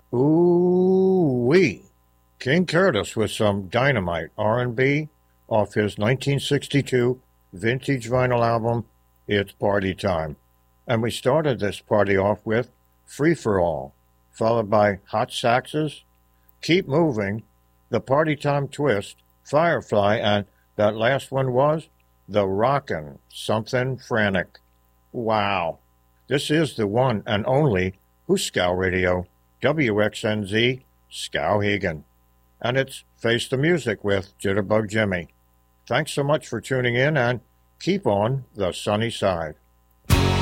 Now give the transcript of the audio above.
Ooh-wee. King Curtis with some dynamite R&B off his 1962 vintage vinyl album, It's Party Time. And we started this party off with Free For All, followed by Hot Saxes, Keep Moving, The Party Time Twist, Firefly, and that last one was The Rockin' Something Frantic. Wow. This is the one and only Hooskow Radio, WXNZ, Skowhegan. And it's Face the Music with Jitterbug Jimmy. Thanks so much for tuning in and keep on the sunny side.